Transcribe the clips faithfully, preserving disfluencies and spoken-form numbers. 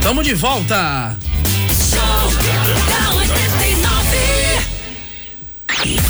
Estamos de volta. Show da oitenta e nove.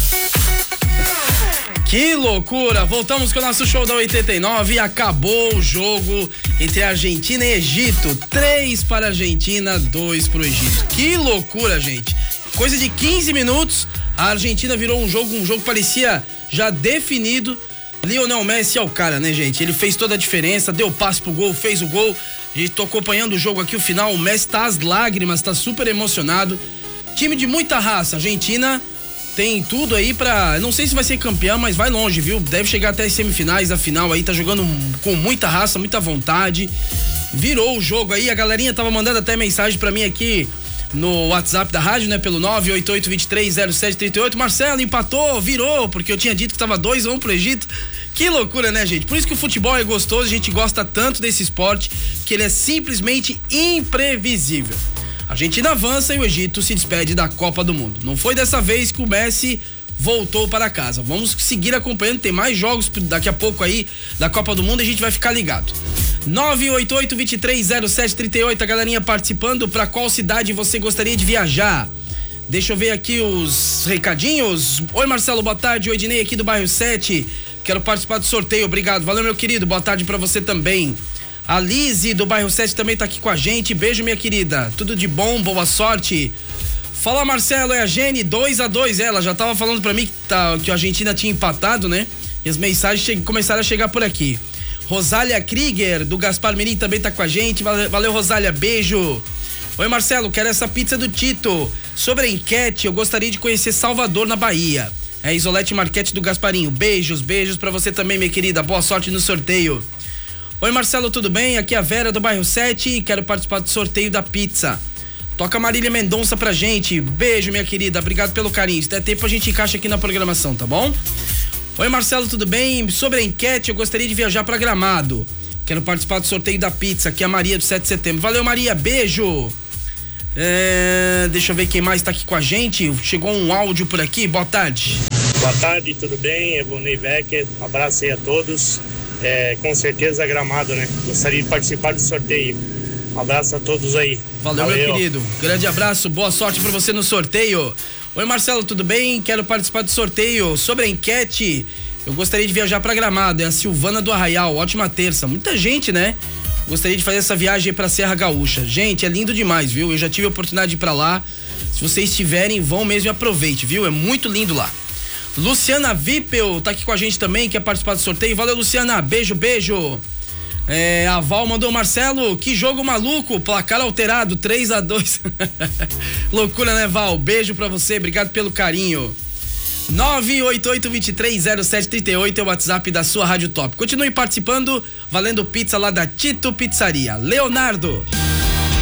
Que loucura! Voltamos com o nosso show da oitenta e nove e acabou o jogo entre Argentina e Egito. Três para a Argentina, dois para o Egito. Que loucura, gente! Coisa de quinze minutos, a Argentina virou um jogo, um jogo que parecia já definido. Lionel Messi é o cara, né, gente? Ele fez toda a diferença, deu passe pro gol, fez o gol. A gente tô acompanhando o jogo aqui, o final. O Messi tá às lágrimas, tá super emocionado. Time de muita raça. A Argentina tem tudo aí pra... Não sei se vai ser campeã, mas vai longe, viu? Deve chegar até as semifinais, a final aí. Tá jogando com muita raça, muita vontade. Virou o jogo aí. A galerinha tava mandando até mensagem pra mim aqui no WhatsApp da rádio, né? Pelo nove oito oito, dois três zero sete três oito. Marcelo, empatou, virou, porque eu tinha dito que tava dois a um pro Egito. Que loucura, né, gente? Por isso que o futebol é gostoso, a gente gosta tanto desse esporte, que ele é simplesmente imprevisível. A Argentina avança e o Egito se despede da Copa do Mundo. Não foi dessa vez que o Messi voltou para casa. Vamos seguir acompanhando, tem mais jogos daqui a pouco aí da Copa do Mundo e a gente vai ficar ligado. nove oito oito, dois três zero sete três oito, a galerinha participando. Para qual cidade você gostaria de viajar? Deixa eu ver aqui os recadinhos. Oi, Marcelo, boa tarde. O Ednei aqui do bairro sete. Quero participar do sorteio, obrigado. Valeu, meu querido, boa tarde pra você também. A Lise do bairro sete também tá aqui com a gente. Beijo, minha querida. Tudo de bom, boa sorte. Fala, Marcelo, é a Jenny, dois a dois. Ela já tava falando pra mim que, tá, que a Argentina tinha empatado, né? E as mensagens che- começaram a chegar por aqui. Rosália Krieger do Gaspar Menin também tá com a gente. Valeu, valeu, Rosália, beijo. Oi, Marcelo, quero essa pizza do Tito. Sobre a enquete, eu gostaria de conhecer Salvador, na Bahia. É Isolete Marquete do Gasparinho. Beijos, beijos pra você também, minha querida. Boa sorte no sorteio. Oi, Marcelo, tudo bem? Aqui é a Vera do bairro sete e quero participar do sorteio da pizza. Toca Marília Mendonça pra gente. Beijo, minha querida. Obrigado pelo carinho. Se der tempo, a gente encaixa aqui na programação, tá bom? Oi, Marcelo, tudo bem? Sobre a enquete, eu gostaria de viajar pra Gramado. Quero participar do sorteio da pizza. Aqui é a Maria do sete de setembro. Valeu, Maria. Beijo. É, deixa eu ver quem mais tá aqui com a gente. Chegou um áudio por aqui. Boa tarde. Boa tarde, tudo bem? Evonei Becker, um abraço aí a todos. É, com certeza Gramado, né? Gostaria de participar do sorteio. Um abraço a todos aí. Valeu, Valeu. meu querido. Grande abraço, boa sorte pra você no sorteio. Oi, Marcelo, tudo bem? Quero participar do sorteio. Sobre a enquete, eu gostaria de viajar pra Gramado. É a Silvana do Arraial. Ótima terça. Muita gente, né? Gostaria de fazer essa viagem aí pra Serra Gaúcha. Gente, é lindo demais, viu? Eu já tive a oportunidade de ir pra lá. Se vocês tiverem, vão mesmo e aproveite, viu? É muito lindo lá. Luciana Vipel tá aqui com a gente também, quer participar do sorteio. Valeu, Luciana. Beijo, beijo. É, a Val mandou, Marcelo, que jogo maluco, placar alterado, três a dois. Loucura, né, Val? Beijo pra você, obrigado pelo carinho. nove oito oito, dois três zero sete três oito é o WhatsApp da sua Rádio Top. Continue participando, valendo pizza lá da Tito Pizzaria. Leonardo.